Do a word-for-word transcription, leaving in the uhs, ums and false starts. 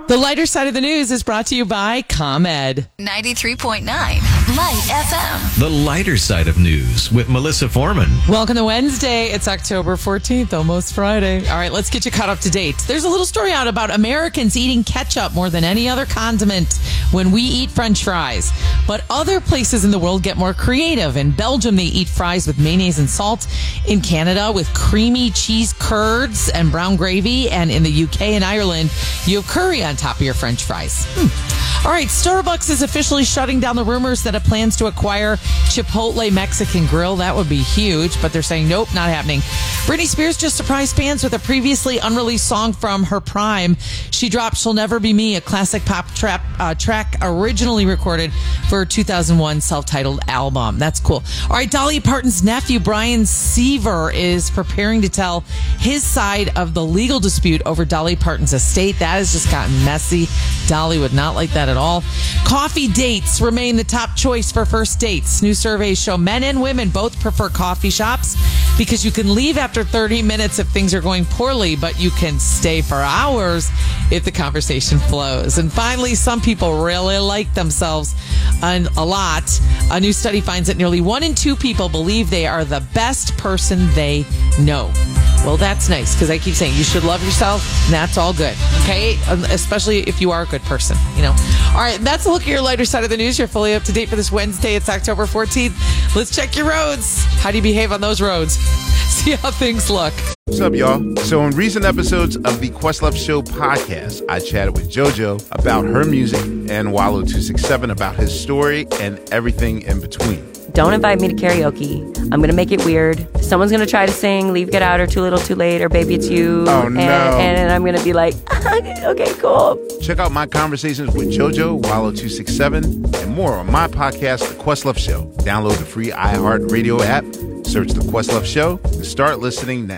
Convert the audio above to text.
The lighter side of the news is brought to you by ComEd. ninety-three point nine Light F M. The lighter side of news with Melissa Foreman. Welcome to Wednesday. It's October fourteenth, almost Friday. All right, let's get you caught up to date. There's a little story out about Americans eating ketchup more than any other condiment when we eat French fries. But other places in the world get more creative. In Belgium, they eat fries with mayonnaise and salt. In Canada, with creamy cheese curds and brown gravy. And in the U K and Ireland, you have curry on top of your French fries. Hmm. All right, Starbucks is officially shutting down the rumors that it plans to acquire Chipotle Mexican Grill. That would be huge, but they're saying, nope, not happening. Britney Spears just surprised fans with a previously unreleased song from her prime. She dropped She'll Never Be Me, a classic pop trap uh, track originally recorded for her two thousand one self-titled album. That's cool. All right, Dolly Parton's nephew, Brian Seaver, is preparing to tell his side of the legal dispute over Dolly Parton's estate. That has just gotten messy. Dolly would not like that at all. Coffee dates remain the top choice for first dates. New surveys show men and women both prefer coffee shops because you can leave after thirty minutes if things are going poorly, but you can stay for hours if the conversation flows. And finally, some people really like themselves a, a lot. A new study finds that nearly one in two people believe they are the best person they know. Well, that's nice, because I keep saying you should love yourself, and that's all good, okay? Especially if you are a good person, you know? All right, that's a look at your lighter side of the news. You're fully up to date for this Wednesday. It's October fourteenth. Let's check your roads. How do you behave on those roads? See how things look. What's up, y'all? So in recent episodes of the Questlove Show podcast, I chatted with JoJo about her music and Wallow two six seven about his story and everything in between. Don't invite me to karaoke. I'm going to make it weird. Someone's going to try to sing Leave, Get Out, or Too Little, Too Late, or Baby It's You. Oh, no. And, and I'm going to be like, okay, cool. Check out my conversations with JoJo, Wallow two six seven, and more on my podcast, The Questlove Show. Download the free iHeartRadio app, search The Questlove Show, and start listening now.